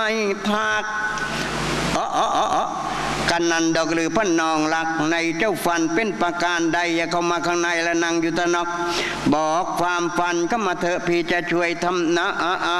ทักกันนันดอกหรือพนองหลักในเจ้าฟันเป็นประการใดอย่าเข้ามาข้างในและนั่งอยู่ตะนอกบอกความฟันก็มาเถอะพี่จะช่วยทำนะ